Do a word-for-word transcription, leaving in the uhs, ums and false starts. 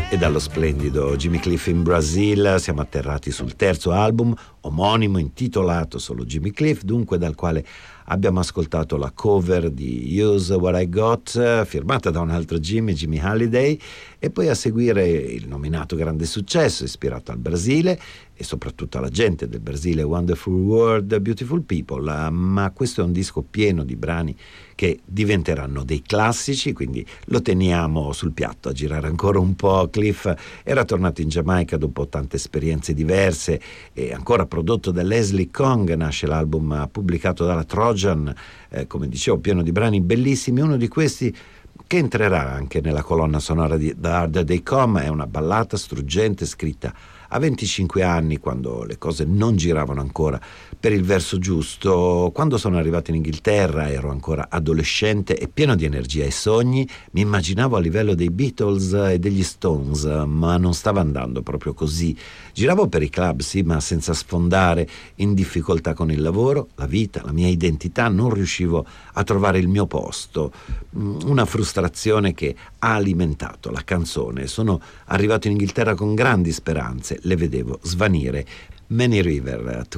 E dallo splendido Jimmy Cliff in Brasil siamo atterrati sul terzo album omonimo intitolato solo Jimmy Cliff, dunque dal quale abbiamo ascoltato la cover di Use What I Got firmata da un altro Jimmy, Jimmy Halliday, e poi a seguire il nominato grande successo ispirato al Brasile e soprattutto alla gente del Brasile, Wonderful World, Beautiful People. Ma questo è un disco pieno di brani che diventeranno dei classici, quindi lo teniamo sul piatto a girare ancora un po'. Cliff era tornato in Giamaica dopo tante esperienze diverse e ancora prodotto da Leslie Kong nasce l'album pubblicato dalla Trojan, eh, come dicevo, pieno di brani bellissimi. Uno di questi che entrerà anche nella colonna sonora di The Harder They Come è una ballata struggente scritta a venticinque anni, quando le cose non giravano ancora per il verso giusto. Quando sono arrivato in Inghilterra ero ancora adolescente e pieno di energia e sogni, mi immaginavo a livello dei Beatles e degli Stones, ma non stava andando proprio così. Giravo per i club, sì, ma senza sfondare, in difficoltà con il lavoro, la vita, la mia identità, non riuscivo a trovare il mio posto. Una frustrazione che ha alimentato la canzone. Sono arrivato in Inghilterra con grandi speranze, le vedevo svanire. Many River to